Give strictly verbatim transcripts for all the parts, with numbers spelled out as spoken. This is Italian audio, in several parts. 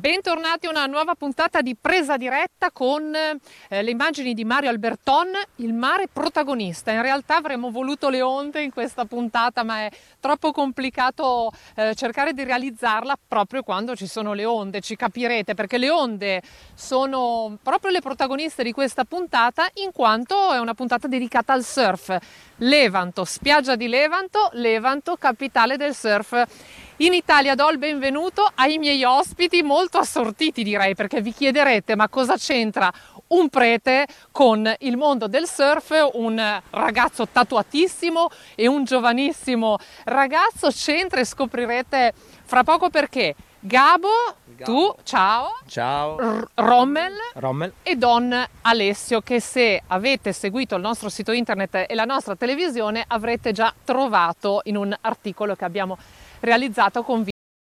Bentornati a una nuova puntata di Presa Diretta con eh, le immagini di Mario Alberton, il mare protagonista. In realtà avremmo voluto le onde in questa puntata, ma è troppo complicato eh, cercare di realizzarla proprio quando ci sono le onde, ci capirete, perché le onde sono proprio le protagoniste di questa puntata, in quanto è una puntata dedicata al surf. Levanto, spiaggia di Levanto, Levanto, capitale del surf in Italia. Do il benvenuto ai miei ospiti molto assortiti, direi, perché vi chiederete ma cosa c'entra un prete con il mondo del surf, un ragazzo tatuatissimo e un giovanissimo ragazzo. C'entra e scoprirete fra poco perché. Gabo, Gabo. tu, ciao. Ciao. R- Rommel. Rommel. E Don Alessio, che se avete seguito il nostro sito internet e la nostra televisione avrete già trovato in un articolo che abbiamo realizzato con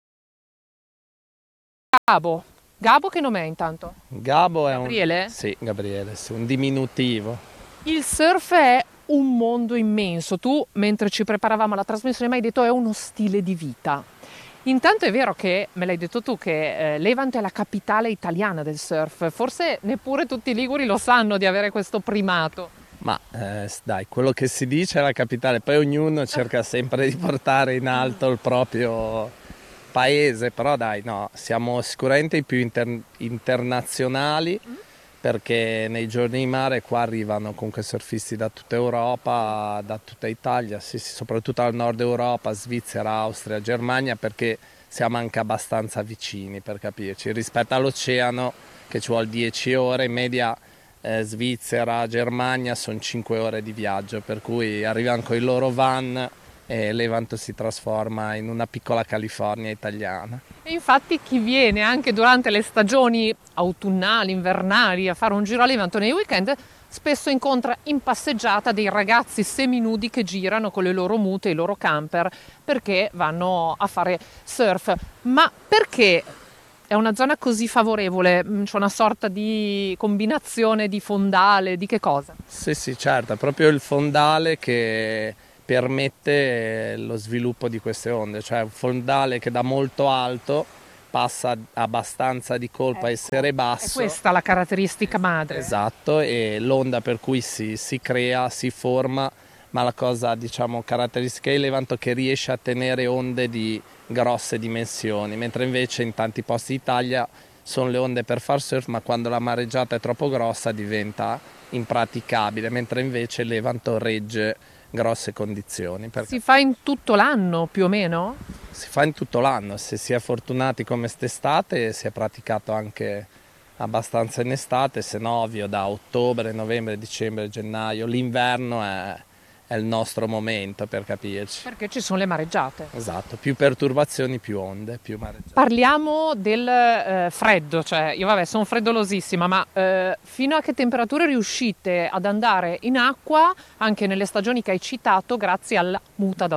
Gabo. Gabo che nome è intanto? Gabo è Gabriele? un... Sì, Gabriele, sì, un diminutivo. Il surf è un mondo immenso. Tu, mentre ci preparavamo alla trasmissione, mi hai detto è uno stile di vita. Intanto è vero che, me l'hai detto tu, che eh, Levanto è la capitale italiana del surf. Forse neppure tutti i liguri lo sanno di avere questo primato. Ma eh, dai, quello che si dice è la capitale, poi ognuno cerca sempre di portare in alto il proprio paese, però dai, no, siamo sicuramente i più inter- internazionali, perché nei giorni di mare qua arrivano comunque surfisti da tutta Europa, da tutta Italia, sì, sì, soprattutto dal nord Europa, Svizzera, Austria, Germania, perché siamo anche abbastanza vicini, per capirci, rispetto all'oceano che ci vuole dieci ore, in media eh, Svizzera, Germania sono cinque ore di viaggio, per cui arrivano con i loro van e Levanto si trasforma in una piccola California italiana. E infatti chi viene anche durante le stagioni autunnali, invernali a fare un giro a Levanto nei weekend spesso incontra in passeggiata dei ragazzi seminudi che girano con le loro mute e i loro camper perché vanno a fare surf. Ma perché è una zona così favorevole? C'è una sorta di combinazione di fondale, di che cosa? Sì, sì, certo, è proprio il fondale che permette lo sviluppo di queste onde, cioè un fondale che da molto alto passa abbastanza di colpo ecco, a essere basso. È questa la caratteristica madre. Esatto, e l'onda per cui si, si crea, si forma, ma la cosa diciamo caratteristica di Levanto è che riesce a tenere onde di grosse dimensioni, mentre invece in tanti posti d'Italia sono le onde per far surf, ma quando la mareggiata è troppo grossa diventa impraticabile, mentre invece Levanto regge grosse condizioni. Si fa in tutto l'anno più o meno? Si fa in tutto l'anno, se si è fortunati come quest'estate si è praticato anche abbastanza in estate, se no ovvio da ottobre, novembre, dicembre, gennaio, l'inverno è, è il nostro momento, per capirci. Perché ci sono le mareggiate. Esatto, più perturbazioni, più onde, più mareggiate. Parliamo del eh, freddo, cioè io vabbè sono freddolosissima, ma eh, fino a che temperature riuscite ad andare in acqua anche nelle stagioni che hai citato grazie alla muta da